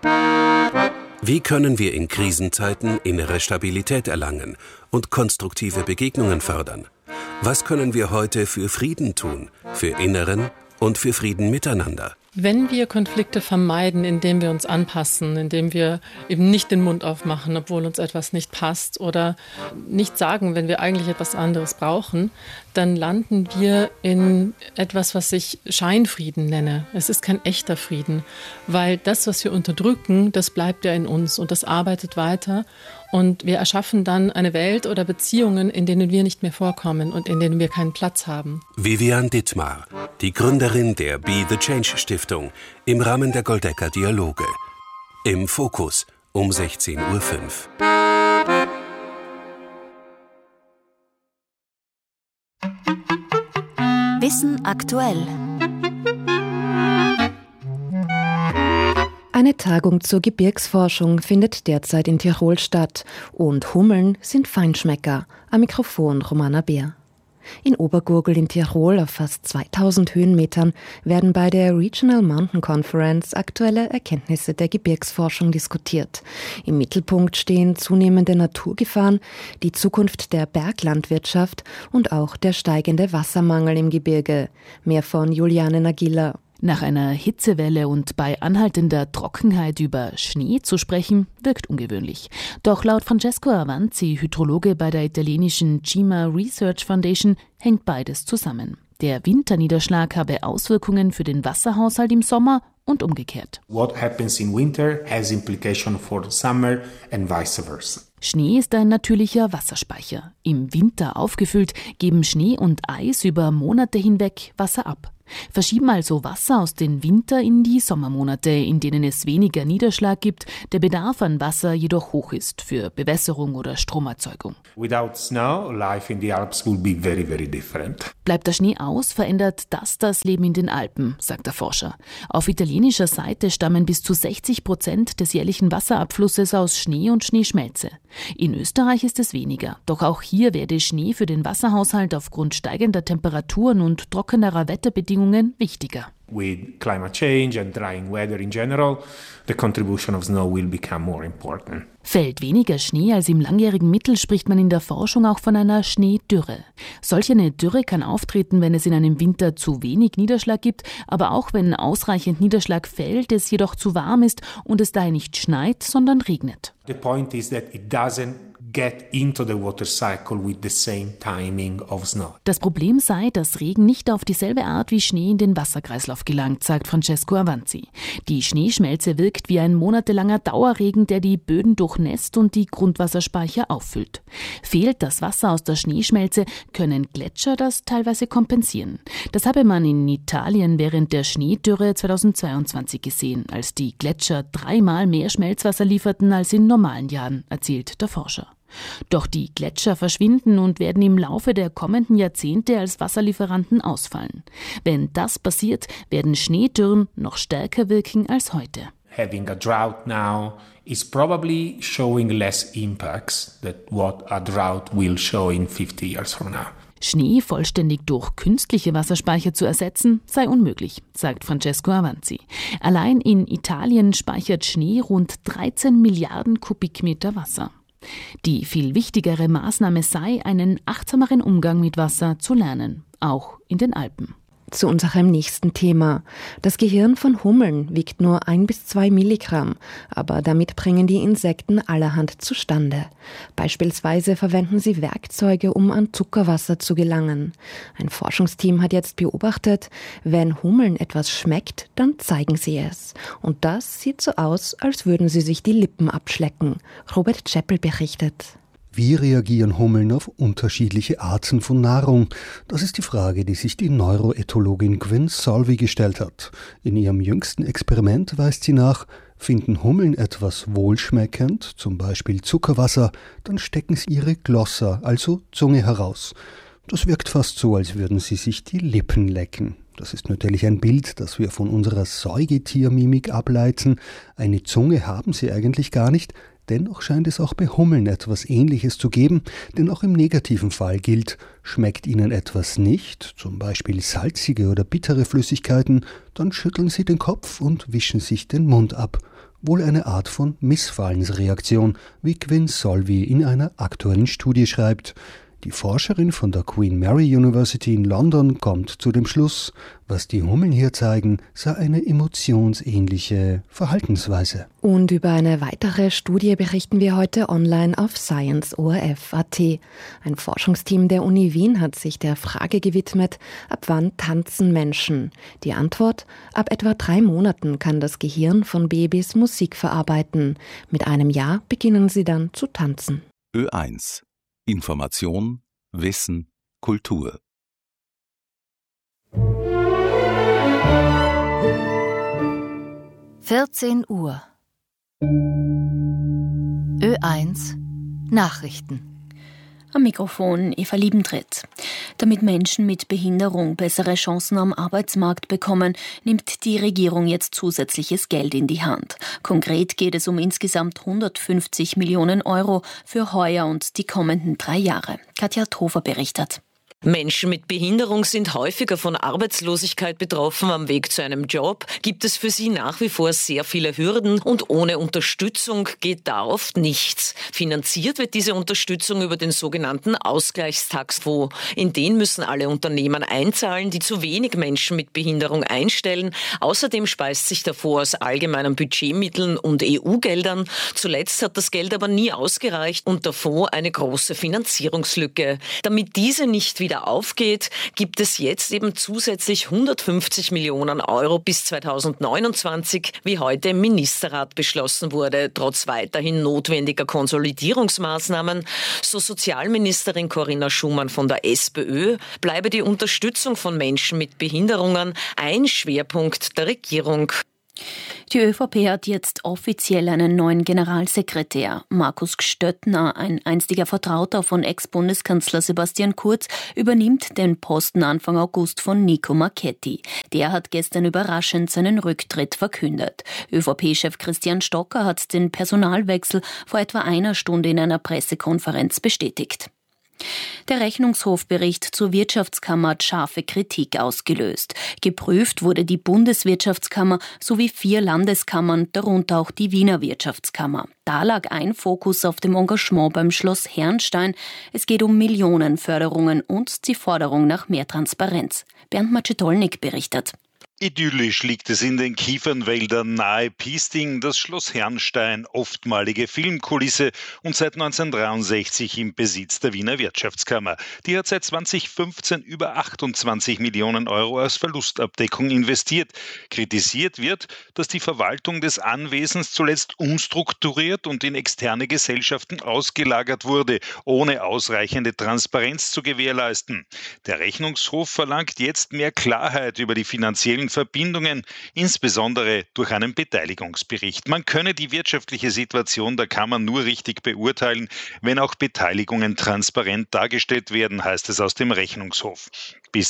Wie können wir in Krisenzeiten innere Stabilität erlangen und konstruktive Begegnungen fördern? Was können wir heute für Frieden tun, für inneren und für Frieden miteinander? Wenn wir Konflikte vermeiden, indem wir uns anpassen, indem wir eben nicht den Mund aufmachen, obwohl uns etwas nicht passt oder nicht sagen, wenn wir eigentlich etwas anderes brauchen, dann landen wir in etwas, was ich Scheinfrieden nenne. Es ist kein echter Frieden, weil das, was wir unterdrücken, das bleibt ja in uns und das arbeitet weiter. Und wir erschaffen dann eine Welt oder Beziehungen, in denen wir nicht mehr vorkommen und in denen wir keinen Platz haben. Vivian Dittmar, die Gründerin der Be the Change Stiftung, im Rahmen der Goldecker Dialoge. Im Fokus um 16.05 Uhr. Wissen aktuell. Eine Tagung zur Gebirgsforschung findet derzeit in Tirol statt und Hummeln sind Feinschmecker. Am Mikrofon Romana Beer. In Obergurgl in Tirol auf fast 2000 Höhenmetern werden bei der Regional Mountain Conference aktuelle Erkenntnisse der Gebirgsforschung diskutiert. Im Mittelpunkt stehen zunehmende Naturgefahren, die Zukunft der Berglandwirtschaft und auch der steigende Wassermangel im Gebirge. Mehr von Juliane Nagila. Nach einer Hitzewelle und bei anhaltender Trockenheit über Schnee zu sprechen, wirkt ungewöhnlich. Doch laut Francesco Avanzi, Hydrologe bei der italienischen CIMA Research Foundation, hängt beides zusammen. Der Winterniederschlag habe Auswirkungen für den Wasserhaushalt im Sommer und umgekehrt. What happens in winter has implication for summer and vice versa. Schnee ist ein natürlicher Wasserspeicher. Im Winter aufgefüllt, geben Schnee und Eis über Monate hinweg Wasser ab. Verschieben also Wasser aus den Winter- in die Sommermonate, in denen es weniger Niederschlag gibt, der Bedarf an Wasser jedoch hoch ist für Bewässerung oder Stromerzeugung. Without snow, life in the Alps will be very, very different. Bleibt der Schnee aus, verändert das Leben in den Alpen, sagt der Forscher. Auf italienischer Seite stammen bis zu 60% des jährlichen Wasserabflusses aus Schnee und Schneeschmelze. In Österreich ist es weniger, doch auch hier werde Schnee für den Wasserhaushalt aufgrund steigender Temperaturen und trockenerer Wetterbedingungen wichtiger. With climate change and drying weather in general, the contribution of snow will become more important. Fällt weniger Schnee als im langjährigen Mittel, spricht man in der Forschung auch von einer Schneedürre. Solch eine Dürre kann auftreten, wenn es in einem Winter zu wenig Niederschlag gibt, aber auch wenn ausreichend Niederschlag fällt, es jedoch zu warm ist und es daher nicht schneit, sondern regnet. The point is that it doesn't get into the water cycle with the same timing of snow. Das Problem sei, dass Regen nicht auf dieselbe Art wie Schnee in den Wasserkreislauf gelangt, sagt Francesco Avanzi. Die Schneeschmelze wirkt wie ein monatelanger Dauerregen, der die Böden durchnässt und die Grundwasserspeicher auffüllt. Fehlt das Wasser aus der Schneeschmelze, können Gletscher das teilweise kompensieren. Das habe man in Italien während der Schneedürre 2022 gesehen, als die Gletscher 3-mal mehr Schmelzwasser lieferten als in normalen Jahren, erzählt der Forscher. Doch die Gletscher verschwinden und werden im Laufe der kommenden Jahrzehnte als Wasserlieferanten ausfallen. Wenn das passiert, werden Schneedürren noch stärker wirken als heute. Having a drought now is probably showing less impacts than what a drought will show in 50 years from now. Schnee vollständig durch künstliche Wasserspeicher zu ersetzen, sei unmöglich, sagt Francesco Avanzi. Allein in Italien speichert Schnee rund 13 Milliarden Kubikmeter Wasser. Die viel wichtigere Maßnahme sei, einen achtsameren Umgang mit Wasser zu lernen, auch in den Alpen. Zu unserem nächsten Thema. Das Gehirn von Hummeln wiegt nur 1 bis 2 Milligramm, aber damit bringen die Insekten allerhand zustande. Beispielsweise verwenden sie Werkzeuge, um an Zuckerwasser zu gelangen. Ein Forschungsteam hat jetzt beobachtet, wenn Hummeln etwas schmeckt, dann zeigen sie es. Und das sieht so aus, als würden sie sich die Lippen abschlecken. Robert Chappell berichtet. Wie reagieren Hummeln auf unterschiedliche Arten von Nahrung? Das ist die Frage, die sich die Neuroethologin Gwen Solvi gestellt hat. In ihrem jüngsten Experiment weist sie nach, finden Hummeln etwas wohlschmeckend, zum Beispiel Zuckerwasser, dann stecken sie ihre Glossa, also Zunge, heraus. Das wirkt fast so, als würden sie sich die Lippen lecken. Das ist natürlich ein Bild, das wir von unserer Säugetiermimik ableiten. Eine Zunge haben sie eigentlich gar nicht. Dennoch scheint es auch bei Hummeln etwas Ähnliches zu geben, denn auch im negativen Fall gilt, schmeckt ihnen etwas nicht, zum Beispiel salzige oder bittere Flüssigkeiten, dann schütteln sie den Kopf und wischen sich den Mund ab. wohl eine Art von Missfallensreaktion, wie Gwyn Solvi in einer aktuellen Studie schreibt. Die Forscherin von der Queen Mary University in London kommt zu dem Schluss, was die Hummeln hier zeigen, sei eine emotionsähnliche Verhaltensweise. Und über eine weitere Studie berichten wir heute online auf science.orf.at. Ein Forschungsteam der Uni Wien hat sich der Frage gewidmet, ab wann tanzen Menschen? Die Antwort: ab etwa 3 Monaten kann das Gehirn von Babys Musik verarbeiten. Mit einem Jahr beginnen sie dann zu tanzen. Ö1 Information, Wissen, Kultur. (14 Uhr) Ö1 Nachrichten. Am Mikrofon Eva Liebentritt. Damit Menschen mit Behinderung bessere Chancen am Arbeitsmarkt bekommen, nimmt die Regierung jetzt zusätzliches Geld in die Hand. Konkret geht es um insgesamt 150 Millionen Euro für heuer und die kommenden 3 Jahre. Katja Thofer berichtet. Menschen mit Behinderung sind häufiger von Arbeitslosigkeit betroffen. Am Weg zu einem Job gibt es für sie nach wie vor sehr viele Hürden und ohne Unterstützung geht da oft nichts. Finanziert wird diese Unterstützung über den sogenannten Ausgleichstaxfonds. In den müssen alle Unternehmen einzahlen, die zu wenig Menschen mit Behinderung einstellen. Außerdem speist sich der Fonds aus allgemeinen Budgetmitteln und EU-Geldern. Zuletzt hat das Geld aber nie ausgereicht und der Fonds eine große Finanzierungslücke. Damit diese nicht wieder aufgeht, gibt es jetzt eben zusätzlich 150 Millionen Euro bis 2029, wie heute im Ministerrat beschlossen wurde, trotz weiterhin notwendiger Konsolidierungsmaßnahmen. So Sozialministerin Corinna Schumann von der SPÖ, bleibe die Unterstützung von Menschen mit Behinderungen ein Schwerpunkt der Regierung. Die ÖVP hat jetzt offiziell einen neuen Generalsekretär. Markus Gstöttner, ein einstiger Vertrauter von Ex-Bundeskanzler Sebastian Kurz, übernimmt den Posten Anfang August von Nico Marchetti. Der hat gestern überraschend seinen Rücktritt verkündet. ÖVP-Chef Christian Stocker hat den Personalwechsel vor etwa einer Stunde in einer Pressekonferenz bestätigt. Der Rechnungshofbericht zur Wirtschaftskammer hat scharfe Kritik ausgelöst. Geprüft wurde die Bundeswirtschaftskammer sowie 4 Landeskammern, darunter auch die Wiener Wirtschaftskammer. Da lag ein Fokus auf dem Engagement beim Schloss Herrnstein. Es geht um Millionenförderungen und die Forderung nach mehr Transparenz. Bernd Macetolnik berichtet. Idyllisch liegt es in den Kiefernwäldern nahe Piesting, das Schloss Herrnstein, oftmalige Filmkulisse und seit 1963 im Besitz der Wiener Wirtschaftskammer. Die hat seit 2015 über 28 Millionen Euro als Verlustabdeckung investiert. Kritisiert wird, dass die Verwaltung des Anwesens zuletzt umstrukturiert und in externe Gesellschaften ausgelagert wurde, ohne ausreichende Transparenz zu gewährleisten. Der Rechnungshof verlangt jetzt mehr Klarheit über die finanziellen Verbindungen, insbesondere durch einen Beteiligungsbericht. Man könne die wirtschaftliche Situation der Kammer nur richtig beurteilen, wenn auch Beteiligungen transparent dargestellt werden, heißt es aus dem Rechnungshof. Bis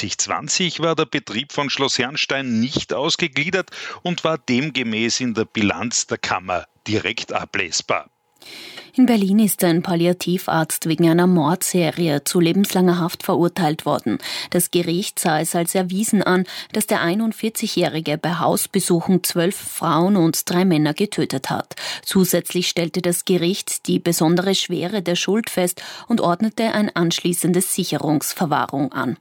2020 war der Betrieb von Schloss Herrnstein nicht ausgegliedert und war demgemäß in der Bilanz der Kammer direkt ablesbar. In Berlin ist ein Palliativarzt wegen einer Mordserie zu lebenslanger Haft verurteilt worden. Das Gericht sah es als erwiesen an, dass der 41-Jährige bei Hausbesuchen 12 Frauen und 3 Männer getötet hat. Zusätzlich stellte das Gericht die besondere Schwere der Schuld fest und ordnete ein anschließendes Sicherungsverwahrung an.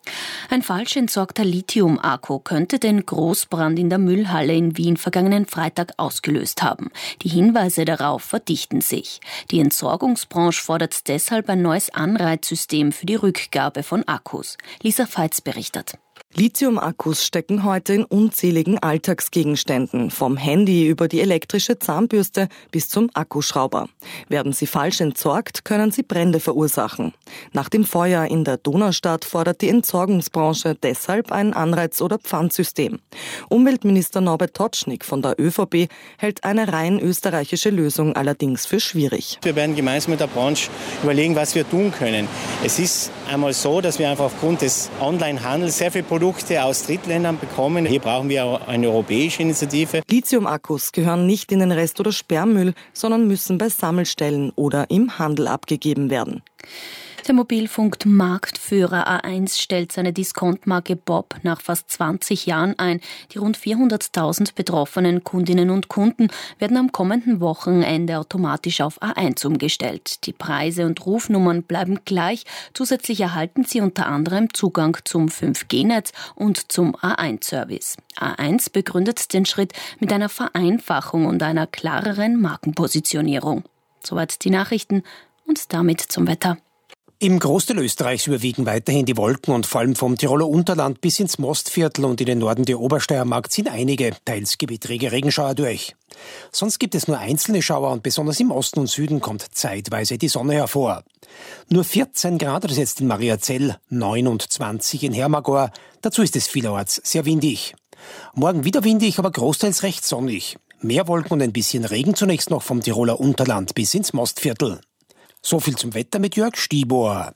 Ein falsch entsorgter Lithium-Akku könnte den Großbrand in der Müllhalle in Wien vergangenen Freitag ausgelöst haben. Die Hinweise darauf verdichten sich. Die Entsorgungsbranche fordert deshalb ein neues Anreizsystem für die Rückgabe von Akkus. Lisa Veitz berichtet. Lithium-Akkus stecken heute in unzähligen Alltagsgegenständen, vom Handy über die elektrische Zahnbürste bis zum Akkuschrauber. Werden sie falsch entsorgt, können sie Brände verursachen. Nach dem Feuer in der Donaustadt fordert die Entsorgungsbranche deshalb ein Anreiz- oder Pfandsystem. Umweltminister Norbert Totschnig von der ÖVP hält eine rein österreichische Lösung allerdings für schwierig. Wir werden gemeinsam mit der Branche überlegen, was wir tun können. Es ist einmal so, dass wir einfach aufgrund des Onlinehandels sehr viele Produkte aus Drittländern bekommen. Hier brauchen wir eine europäische Initiative. Lithium-Akkus gehören nicht in den Rest- oder Sperrmüll, sondern müssen bei Sammelstellen oder im Handel abgegeben werden. Der Mobilfunkmarktführer A1 stellt seine Diskontmarke Bob nach fast 20 Jahren ein. Die rund 400.000 betroffenen Kundinnen und Kunden werden am kommenden Wochenende automatisch auf A1 umgestellt. Die Preise und Rufnummern bleiben gleich. Zusätzlich erhalten sie unter anderem Zugang zum 5G-Netz und zum A1-Service. A1 begründet den Schritt mit einer Vereinfachung und einer klareren Markenpositionierung. Soweit die Nachrichten und damit zum Wetter. Im Großteil Österreichs überwiegen weiterhin die Wolken und vor allem vom Tiroler Unterland bis ins Mostviertel und in den Norden der Obersteiermark ziehen einige, teils gewittrige Regenschauer durch. Sonst gibt es nur einzelne Schauer und besonders im Osten und Süden kommt zeitweise die Sonne hervor. Nur 14 Grad ist jetzt in Mariazell, 29 in Hermagor, dazu ist es vielerorts sehr windig. Morgen wieder windig, aber großteils recht sonnig. Mehr Wolken und ein bisschen Regen zunächst noch vom Tiroler Unterland bis ins Mostviertel. So viel zum Wetter mit Jörg Stibor.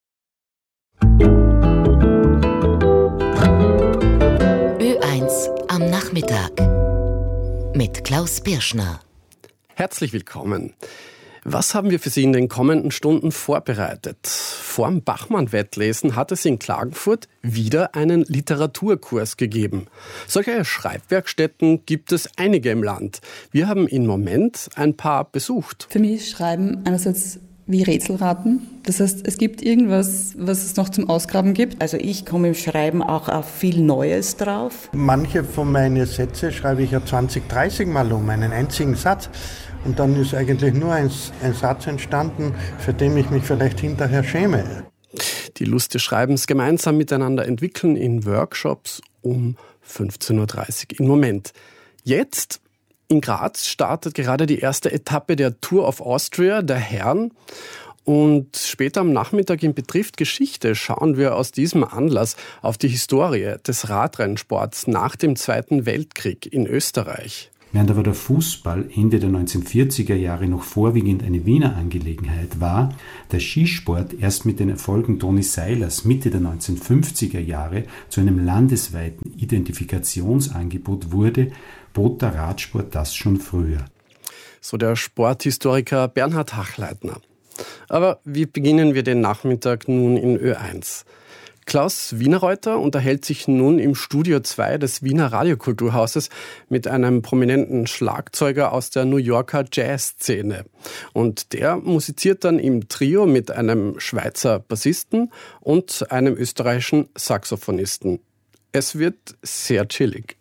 Ö1 am Nachmittag mit Klaus Birschner. Herzlich willkommen. Was haben wir für Sie in den kommenden Stunden vorbereitet? Vorm Bachmann-Wettlesen hat es in Klagenfurt wieder einen Literaturkurs gegeben. Solche Schreibwerkstätten gibt es einige im Land. Wir haben im Moment ein paar besucht. Für mich ist Schreiben einerseits wie Rätselraten. Das heißt, es gibt irgendwas, was es noch zum Ausgraben gibt. Also ich komme im Schreiben auch auf viel Neues drauf. Manche von meinen Sätze schreibe ich ja 20, 30 Mal um, einen einzigen Satz. Und dann ist eigentlich nur ein Satz entstanden, für den ich mich vielleicht hinterher schäme. Die Lust des Schreibens gemeinsam miteinander entwickeln in Workshops um 15.30 Uhr im Moment. Jetzt in Graz startet gerade die erste Etappe der Tour of Austria, der Herren. Und später am Nachmittag in Betrifft Geschichte schauen wir aus diesem Anlass auf die Historie des Radrennsports nach dem Zweiten Weltkrieg in Österreich. Während aber der Fußball Ende der 1940er Jahre noch vorwiegend eine Wiener Angelegenheit war, der Skisport erst mit den Erfolgen Toni Seilers Mitte der 1950er Jahre zu einem landesweiten Identifikationsangebot wurde, bot der Radsport das schon früher. So der Sporthistoriker Bernhard Hachleitner. Aber wie beginnen wir den Nachmittag nun in Ö1? Klaus Wienerreuter unterhält sich nun im Studio 2 des Wiener Radiokulturhauses mit einem prominenten Schlagzeuger aus der New Yorker Jazzszene. Und der musiziert dann im Trio mit einem Schweizer Bassisten und einem österreichischen Saxophonisten. Es wird sehr chillig.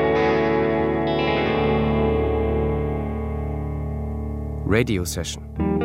Radio Session.